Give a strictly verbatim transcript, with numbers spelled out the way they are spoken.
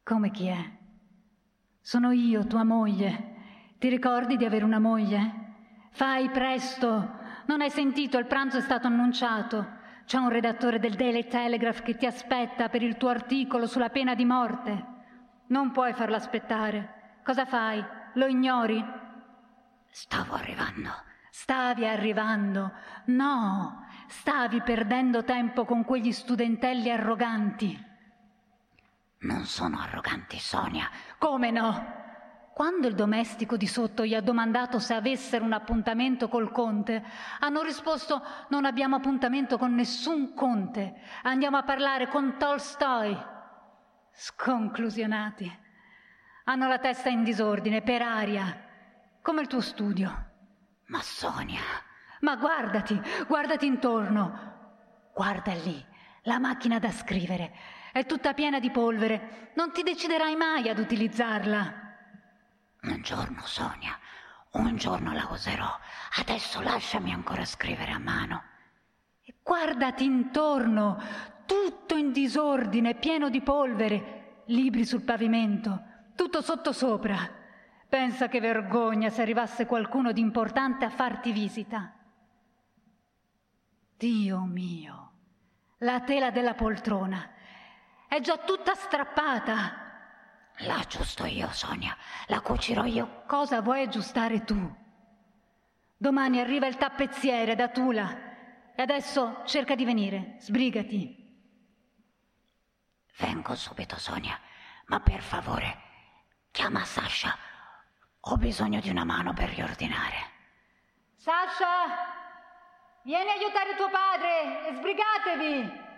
Come chi è? Sono io, tua moglie. Ti ricordi di avere una moglie? Fai presto! Non hai sentito, il pranzo è stato annunciato. C'è un redattore del Daily Telegraph che ti aspetta per il tuo articolo sulla pena di morte. Non puoi farlo aspettare. Cosa fai? Lo ignori? Stavo arrivando. Stavi arrivando? No, stavi perdendo tempo con quegli studentelli arroganti. Non sono arroganti, Sonia. Come no? Quando il domestico di sotto gli ha domandato se avessero un appuntamento col conte, hanno risposto: non abbiamo appuntamento con nessun conte, andiamo a parlare con Tolstoi. Sconclusionati. Hanno la testa in disordine, per aria, come il tuo studio. Ma Sonia... Ma guardati, guardati intorno. Guarda lì, la macchina da scrivere. È tutta piena di polvere. Non ti deciderai mai ad utilizzarla. Un giorno, Sonia, un giorno la userò. Adesso lasciami ancora scrivere a mano. E guardati intorno, tutto in disordine, pieno di polvere, libri sul pavimento, tutto sottosopra. Pensa che vergogna se arrivasse qualcuno di importante a farti visita. Dio mio, la tela della poltrona è già tutta strappata. La aggiusto io, Sonia, la cucirò io. Cosa vuoi aggiustare tu? Domani arriva il tappezziere da Tula e adesso cerca di venire, sbrigati. Vengo subito, Sonia, ma per favore chiama Sasha. Ho bisogno di una mano per riordinare. Sasha, vieni a aiutare tuo padre e sbrigatevi!